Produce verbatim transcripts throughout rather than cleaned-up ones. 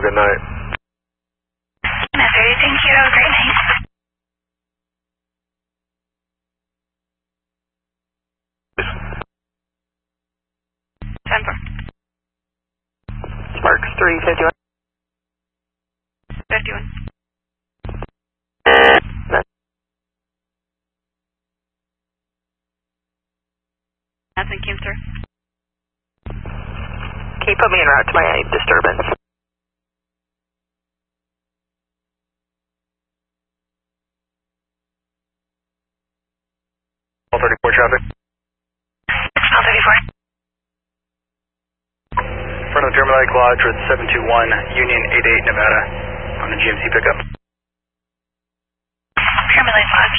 a good night. Missouri, thank you. Have a great night. ten four. Sparks three fifty-one. fifty-one. Nothing came through. Can you put me en route to my disturbance? L thirty-four traffic. L thirty-four. Front of German Lake Lodge with seven two one, Union eighty-eight, Nevada, on the G M C pickup. German Lake Lodge.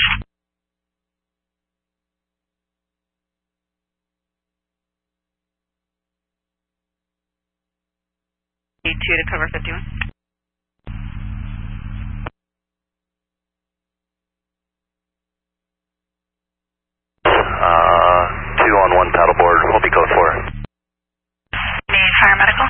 Need two to cover fifty-one. Uh, two on one paddleboard, will be code four. Need fire medical.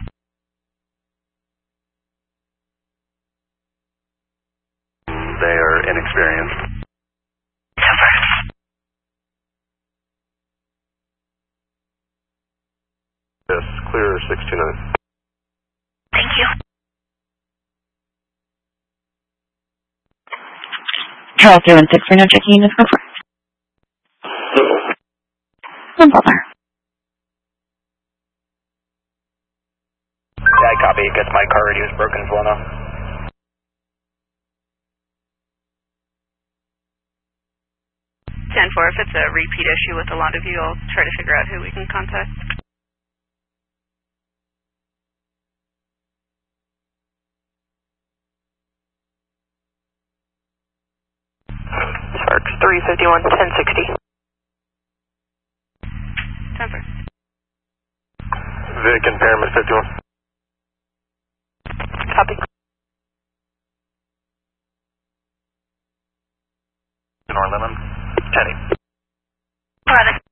They are inexperienced. ten four. Yes, clear six two nine. Thank you. Charles three one six, Reno checking in, let's go for it. No bother. Yeah, I copy. Guess my car radio is broken as well now. ten four, if it's a repeat issue with a lot of you, I'll try to figure out who we can contact. Sparks three fifty-one, ten sixty. ten four. Vic impairment fifty-one. Copy. Or Lemon, Teddy. eleven.